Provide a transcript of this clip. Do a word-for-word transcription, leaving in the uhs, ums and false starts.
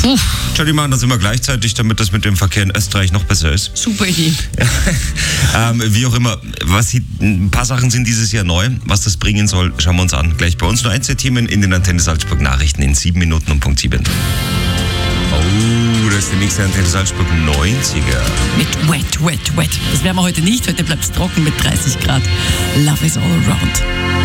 Puh. Schau, die machen das immer gleichzeitig, damit das mit dem Verkehr in Österreich noch besser ist. Super Idee. ähm, wie auch immer, was hier, ein paar Sachen sind dieses Jahr neu. Was das bringen soll, schauen wir uns an. Gleich bei uns nur ein, zwei Themen in den Antenne Salzburg Nachrichten in sieben Minuten um Punkt sieben. Oh, das ist der nächste Antenne Salzburg neunziger. Mit Wet, Wet, Wet. Das werden wir heute nicht. Heute bleibt es trocken mit dreißig Grad. Love is all around.